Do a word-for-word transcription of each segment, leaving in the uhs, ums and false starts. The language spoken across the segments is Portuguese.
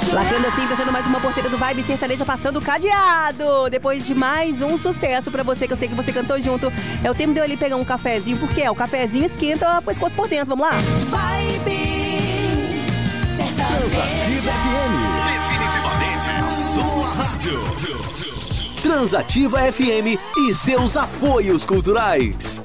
Lacrando assim, fechando mais uma porteira do Vibe Sertaneja, passando o cadeado. Depois de mais um sucesso pra você, que eu sei que você cantou junto. É o tempo de eu ali pegar um cafezinho, porque é, o cafezinho esquenta o pescoço por dentro. Vamos lá? Vibe Sertaneja. Transativa F M. Definitivamente a sua rádio. Transativa F M e seus apoios culturais.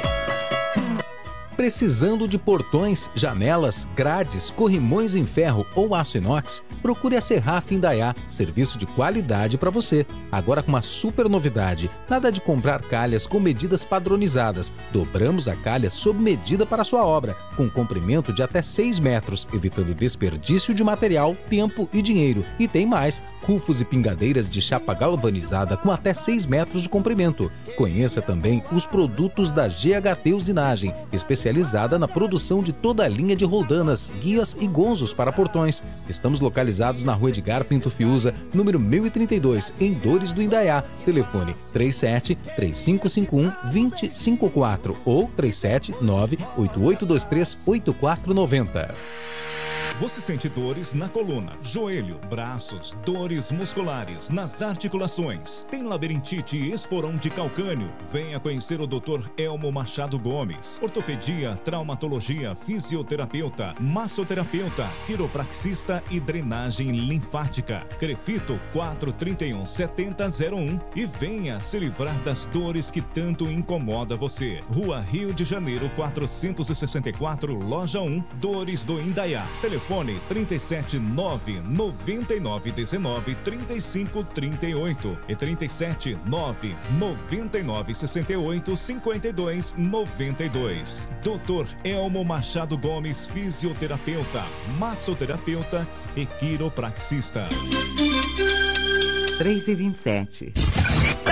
Precisando de portões, janelas, grades, corrimões em ferro ou aço inox? Procure a Serraf Indaiá, serviço de qualidade para você. Agora com uma super novidade, nada de comprar calhas com medidas padronizadas. Dobramos a calha sob medida para a sua obra, com comprimento de até seis metros, evitando desperdício de material, tempo e dinheiro. E tem mais, rufos e pingadeiras de chapa galvanizada com até seis metros de comprimento. Conheça também os produtos da G H T Usinagem, especializada na produção de toda a linha de roldanas, guias e gonzos para portões. Estamos localizados na Rua Edgar Pinto Fiuza, número mil e trinta e dois, em Dores do Indaiá. Telefone três sete três cinco cinco um dois zero cinco quatro ou três sete nove oito oito dois três oito quatro nove zero. Você sente dores na coluna, joelho, braços, dores musculares, nas articulações. Tem labirintite e esporão de calcânio? Venha conhecer o doutor Elmo Machado Gomes. Ortopedia, traumatologia, fisioterapeuta, massoterapeuta, quiropraxista e drenagem linfática. Crefito quatro três um sete zero zero um e venha se livrar das dores que tanto incomoda você. Rua Rio de Janeiro quatrocentos e sessenta e quatro, Loja um, Dores do Indaiá. Telefone trinta e sete nove nove nove um nove três cinco três oito e trinta e sete nove nove nove seis oito cinco dois nove dois. doutor Elmo Machado Gomes, fisioterapeuta, massoterapeuta e quiropraxista. três e vinte e sete.